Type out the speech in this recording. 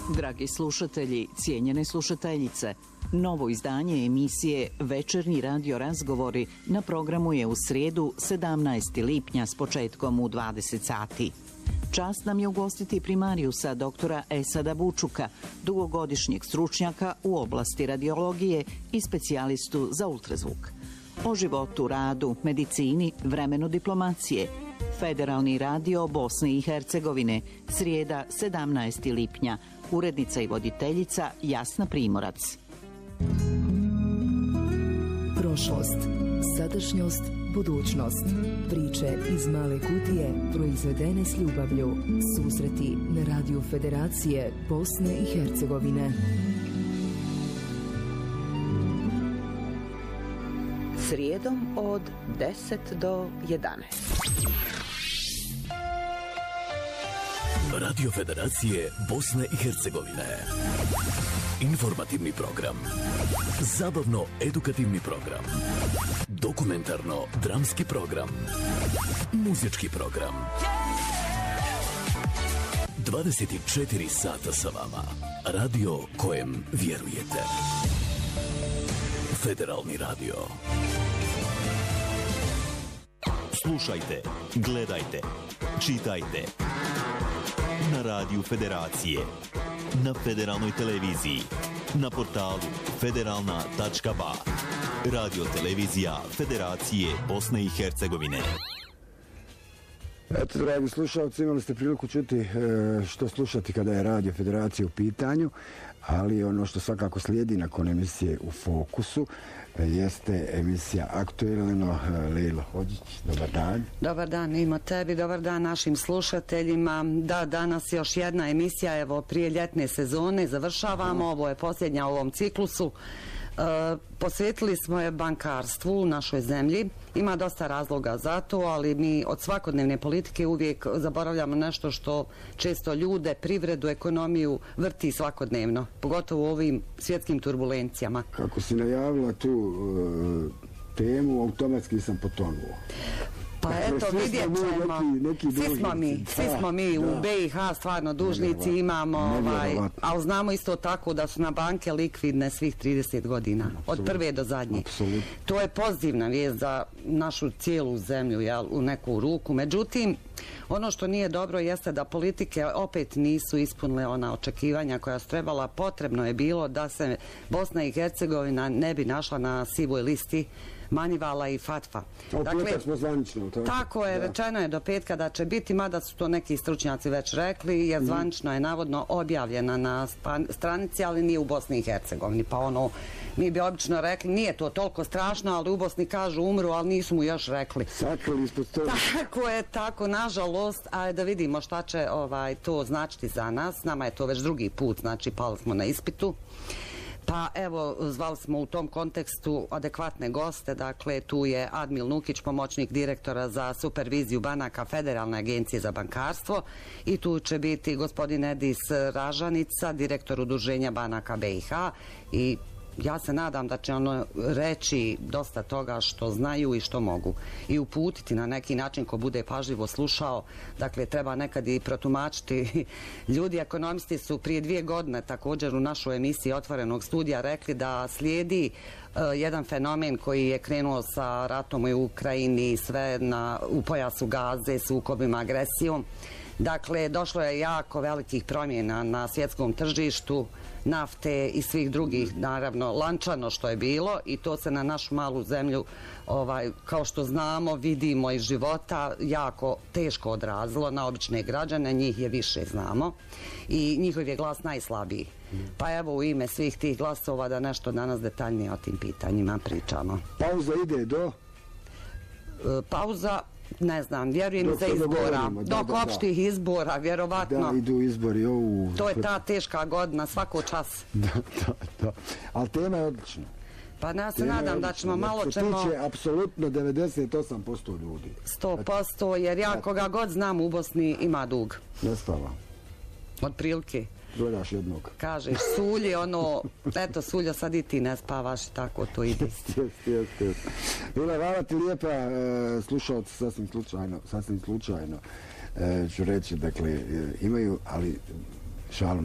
Dragi slušatelji, cijenjene slušateljice, novo izdanje emisije Večernji radio razgovori na programu je u srijedu 17. lipnja s početkom u 20 sati. Čast nam je ugostiti primarijusa doktora Esada Bučuka, dugogodišnjeg stručnjaka u oblasti radiologije i specijalistu za ultrazvuk. O životu, radu, medicini, vremenu diplomacije. Federalni radio Bosne i Hercegovine, srijeda 17. lipnja, urednica i voditeljica Jasna Primorac. Prošlost, sadašnjost, budućnost. Priče iz male kutije proizvedene s ljubavlju. Susreti na radiju Federacije Bosne i Hercegovine. Srijedom od 10 do 11. Radio Federacije Bosne i Hercegovine. Informativni program. Zabavno-edukativni program. Dokumentarno-dramski program. Muzički program. 24 sata sa vama. Radio kojem vjerujete. Federalni radio. Slušajte, gledajte, čitajte. Na radiju Federacije, na Federalnoj televiziji, na portalu federalna.ba. Radio televizija Federacije Bosne i Hercegovine. Eto, dragi slušalci, imali ste priliku čuti što slušati kada je Radio Federacije u pitanju, ali ono što svakako slijedi nakon emisije U fokusu jeste emisija Aktuelno. Lejlo Hođić, dobar dan. Dobar dan ima tebi, dobar dan našim slušateljima. Da, danas još jedna emisija, evo prije ljetne sezone, završavamo, ovo je posljednja u ovom ciklusu. Posvetili smo je bankarstvu u našoj zemlji. Ima dosta razloga za to, ali mi od svakodnevne politike uvijek zaboravljamo nešto što često ljude, privredu, ekonomiju vrti svakodnevno, pogotovo u ovim svjetskim turbulencijama. Kako si najavila tu temu, automatski sam potonuo. Pa eto, vidjet ćemo, svi smo mi u BiH stvarno dužnici, imamo, ali znamo isto tako da su na banke likvidne svih 30 godina, od prve do zadnje. To je pozitivna vijest za našu cijelu zemlju, u neku ruku. Međutim, ono što nije dobro jeste da politike opet nisu ispunile ona očekivanja koja su trebala. Potrebno je bilo da se Bosna i Hercegovina ne bi našla na sivoj listi Manivala i Fatfa. Dakle, smo zvanično. Tako je, rečeno je do petka da će biti, mada su to neki stručnjaci već rekli, jer zvanično je navodno objavljena na stranici, ali nije u Bosni i Hercegovini. Pa ono, mi bi obično rekli, nije to toliko strašno, ali u Bosni kažu umru, ali nisu mu još rekli. Sakrili ispod toga. Tako je, tako, nažalost, a da vidimo šta će to značiti za nas. Nama je to već drugi put, znači pali smo na ispitu. Pa evo, zvali smo u tom kontekstu adekvatne goste, dakle tu je Admil Nukić, pomoćnik direktora za superviziju banaka Federalne agencije za bankarstvo, i tu će biti gospodin Edis Ražanica, direktor udruženja banaka BiH, i ja se nadam da će ono reći dosta toga što znaju i što mogu i uputiti na neki način ko bude pažljivo slušao. Dakle, treba nekad i protumačiti. Ljudi ekonomisti su prije 2 godine također u našoj emisiji Otvorenog studija rekli da slijedi jedan fenomen koji je krenuo sa ratom u Ukrajini, sve u pojasu Gaze, sukobima, agresijom. Dakle, došlo je jako velikih promjena na svjetskom tržištu nafte i svih drugih, naravno, lančano što je bilo, i to se na našu malu zemlju, kao što znamo, vidimo iz života, jako teško odrazilo na obične građane, njih je više, znamo, i njihov je glas najslabiji. Pa evo, u ime svih tih glasova da nešto danas detaljnije o tim pitanjima pričamo. Pauza ide do? Pauza, ne znam, vjerujem za izbora. Dok opštih izbora, vjerovatno. Da, idu izbori. To je ta teška godina, svako čas. Da. Ali tema je odlična. Pa ja se nadam da ćemo malo ćemo... To tiče apsolutno 98% ljudi. 100%, jer ja koga god znam u Bosni ima dug. Ne spava. Od prilike. Gledaš jednog. Kažeš, Sulji, eto Suljo, sad i ti ne spavaš i tako to ide. Jeste. Bila, hvala ti lijepa, slušalci, sasvim slučajno ću reći, dakle, imaju, ali šalom